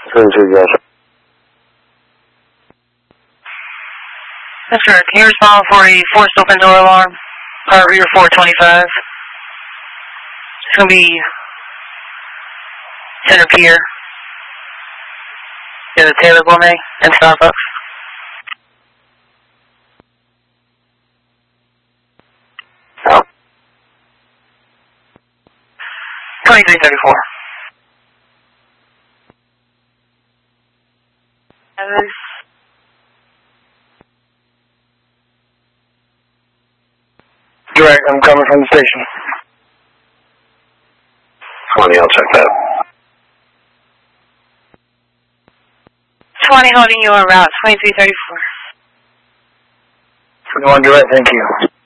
yes. That's right. Can you respond for a forced open door alarm? Rear 425. It's going to be Center Pier. Yeah, the Taylor Gourmet and Starbucks. Oh. 2334. Direct, I'm coming from the station. 20, I'll check that. 20 holding you en route, 2334. 21 direct, thank you.